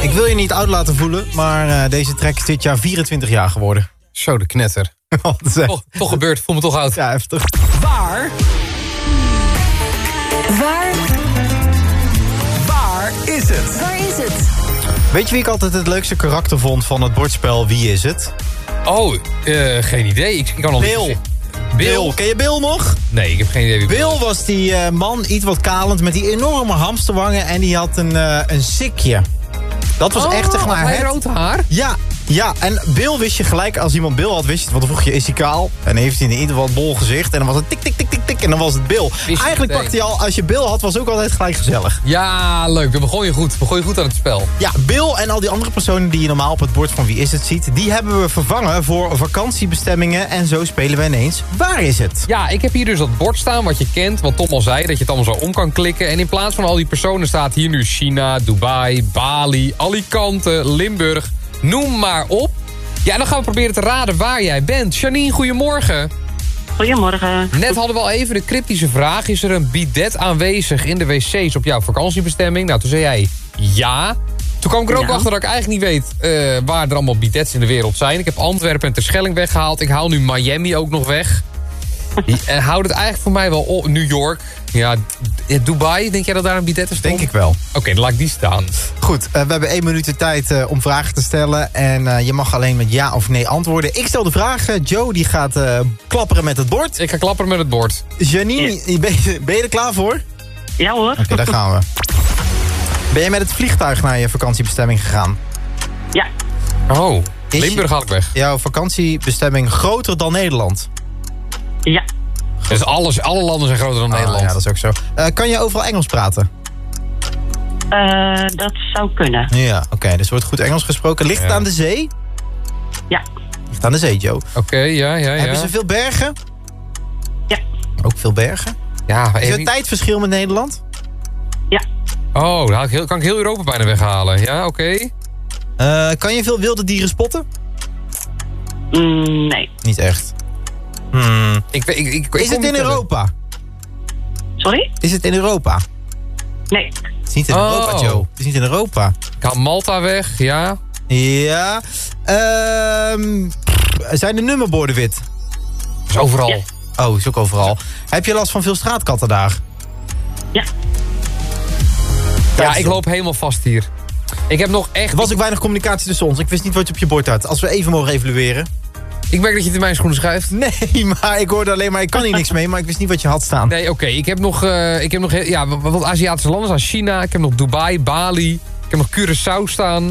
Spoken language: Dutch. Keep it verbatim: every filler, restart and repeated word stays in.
Ik wil je niet oud laten voelen, maar uh, deze track is dit jaar vierentwintig jaar geworden. Zo, de knetter. Wat is echt... toch, toch gebeurd, voel me toch oud. Ja, heftig. Waar? Waar? Waar is het? Waar is het? Weet je wie ik altijd het leukste karakter vond van het bordspel Wie is het? Oh, uh, geen idee. Ik, ik kan al Bill. niet... Bill. Bill. Ken je Bill nog? Nee, ik heb geen idee wie Bill Bill was die uh, man, iets wat kalend, met die enorme hamsterwangen en die had een, uh, een sikje. Dat was oh, echt zeg maar hij het... rood haar? Ja, ja, en Bill wist je gelijk, als iemand Bill had, wist je het, want dan vroeg je, is hij kaal? En dan heeft hij in ieder geval een bol gezicht en dan was het tik, tik, tik, tik, tik en dan was het Bill. Eigenlijk pakte hij al, als je Bill had, was het ook altijd gelijk gezellig. Ja, leuk. Dan begon je goed. Begon je goed aan het spel. Ja, Bill en al die andere personen die je normaal op het bord van Wie is het ziet, die hebben we vervangen voor vakantiebestemmingen en zo spelen we ineens Waar is het? Ja, ik heb hier dus dat bord staan wat je kent, wat Tom al zei, dat je het allemaal zo om kan klikken. En in plaats van al die personen staat hier nu China, Dubai, Bali, Alicante, Limburg, noem maar op. Ja, dan gaan we proberen te raden waar jij bent. Janine, goedemorgen. Goedemorgen. Net hadden we al even de cryptische vraag. Is er een bidet aanwezig in de wc's op jouw vakantiebestemming? Nou, toen zei jij ja. Toen kwam ik er ook Ja. achter dat ik eigenlijk niet weet uh, waar er allemaal bidets in de wereld zijn. Ik heb Antwerpen en Terschelling weggehaald. Ik haal nu Miami ook nog weg. En houd het eigenlijk voor mij wel op. New York. Ja, Dubai. Denk jij dat daar een bidet is? Denk ik wel. Oké, okay, dan laat ik die staan. Goed, uh, we hebben één minuut de tijd uh, om vragen te stellen. En uh, je mag alleen met ja of nee antwoorden. Ik stel de vragen. Joe die gaat uh, klapperen met het bord. Ik ga klapperen met het bord. Janine, Ja. ben, je, ben je er klaar voor? Ja hoor. Oké, okay, daar gaan we. Ben je met het vliegtuig naar je vakantiebestemming gegaan? Ja. Oh, Is Limburg haal ik weg. Jouw vakantiebestemming groter dan Nederland? Ja. Dus alles, alle landen zijn groter dan Ah, Nederland. Ja, dat is ook zo. Uh, kan je overal Engels praten? Uh, dat zou kunnen. Ja, oké. Okay, dus wordt goed Engels gesproken. Ligt Ja. het aan de zee? Ja. Ligt aan de zee, Joe. Oké, okay, ja, ja, ja. Hebben ze veel bergen? Ja. Ook veel bergen? Ja, Is er even... een tijdverschil met Nederland? Ja. Oh, dan heel, kan ik heel Europa bijna weghalen. Ja, oké. Okay. Uh, kan je veel wilde dieren spotten? Mm, nee. Niet echt. Hmm. Ik, ik, ik, ik, is het in Europa? Sorry? Is het in Europa? Nee. Het is niet in oh. Europa, Joe. Het is niet in Europa. Ik haal Malta weg, ja. Ja. Um, zijn de nummerborden wit? Is overal. Ja. Oh, is ook overal. Heb je last van veel straatkatten daar? Ja. Ja, ik loop helemaal vast hier. Ik heb nog echt... Er was ook weinig communicatie tussen ons. Ik wist niet wat je op je bord had. Als we even mogen evalueren. Ik merk dat je het in mijn schoenen schuift. Nee, maar ik hoorde alleen maar... Ik kan hier niks mee, maar ik wist niet wat je had staan. Nee, oké. Okay. Ik heb nog, uh, ik heb nog ja, wat Aziatische landen staan. China, ik heb nog Dubai, Bali. Ik heb nog Curaçao staan.